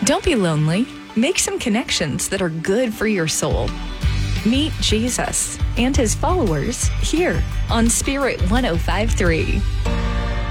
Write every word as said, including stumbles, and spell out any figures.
Don't be lonely. Make some connections that are good for your soul. Meet Jesus and his followers here on Spirit one oh five point three.